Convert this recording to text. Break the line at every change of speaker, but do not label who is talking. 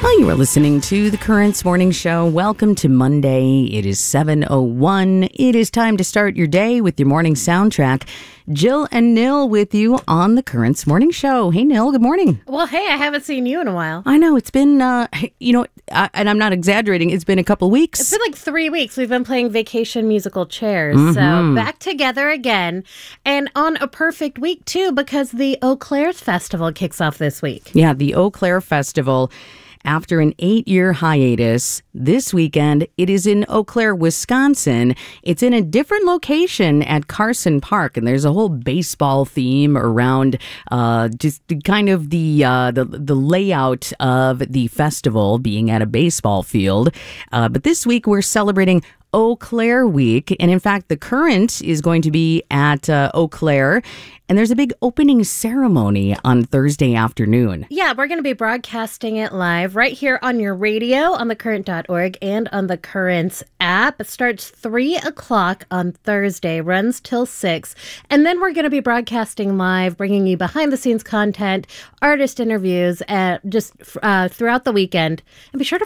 Well, you are listening to the Currents Morning Show. Welcome to Monday. It is 7:01. It is time to start your day with your morning soundtrack. Jill and Nil with you on the Currents Morning Show. Hey, Nil, good morning.
Well, hey, I haven't seen you in a while.
I know, it's been, and I'm not exaggerating, it's been a couple weeks.
It's been like 3 weeks. We've been playing Vacation Musical Chairs. So back together again. And on a perfect week, too, because the Eau Claire's Festival kicks off this week.
Yeah, the Eau Claire Festival. After an 8-year hiatus, this weekend, it is in Eau Claire, Wisconsin. It's in a different location at Carson Park, and there's a whole baseball theme around just kind of the layout of the festival being at a baseball field. But this week, we're celebrating Eau Claire Week, and in fact, the Current is going to be at Eau Claire, and there's a big opening ceremony on Thursday afternoon.
Yeah, we're going to be broadcasting it live right here on your radio on thecurrent.org and on the Currents app. It starts 3 o'clock on Thursday, runs till 6, and then we're going to be broadcasting live, bringing you behind-the-scenes content, artist interviews, just throughout the weekend. And be sure to